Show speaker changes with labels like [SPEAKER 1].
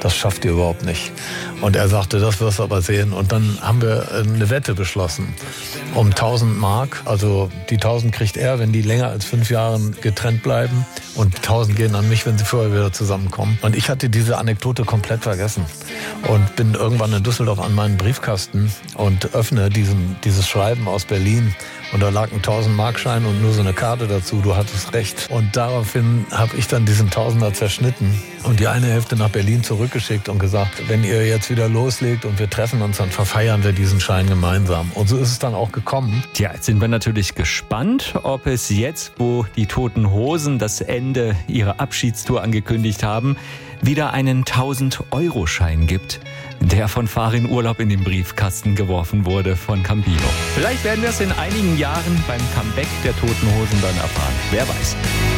[SPEAKER 1] das schafft ihr überhaupt nicht. Und er sagte, das wirst du aber sehen. Und dann haben wir eine Wette beschlossen um 1000 Mark. Also die 1000 kriegt er, wenn die länger als 5 Jahre getrennt bleiben. Und 1000 gehen an mich, wenn sie vorher wieder zusammenkommen. Und ich hatte diese Anekdote komplett vergessen. Und bin irgendwann in Düsseldorf an meinen Briefkasten und öffne dieses Schreiben aus Berlin. Und da lag ein 1000-Mark-Schein und nur so eine Karte dazu, du hattest recht. Und daraufhin habe ich dann diesen Tausender zerschnitten und die eine Hälfte nach Berlin zurückgeschickt und gesagt, wenn ihr jetzt wieder loslegt und wir treffen uns, dann verfeiern wir diesen Schein gemeinsam. Und so ist es dann auch gekommen.
[SPEAKER 2] Tja, jetzt sind wir natürlich gespannt, ob es jetzt, wo die Toten Hosen das Ende ihrer Abschiedstour angekündigt haben, wieder einen 1000-Euro-Schein gibt, der von Farin Urlaub in den Briefkasten geworfen wurde von Campino. Vielleicht werden wir es in einigen Jahren beim Comeback der Toten Hosen dann erfahren. Wer weiß.